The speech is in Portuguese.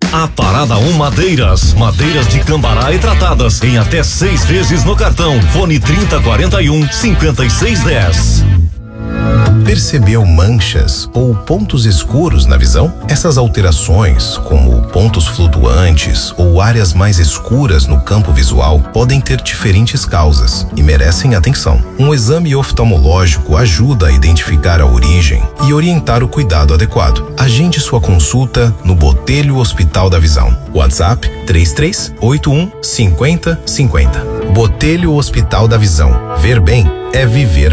A Parada 1 Madeiras. Madeiras de Cambará e tratadas em até 6 vezes no cartão. Fone 3041-5610. Percebeu manchas ou pontos escuros na visão? Essas alterações, como pontos flutuantes ou áreas mais escuras no campo visual, podem ter diferentes causas e merecem atenção. Um exame oftalmológico ajuda a identificar a origem e orientar o cuidado adequado. Agende sua consulta no Botelho Hospital da Visão. WhatsApp 3381 5050. Botelho Hospital da Visão. Ver bem é viver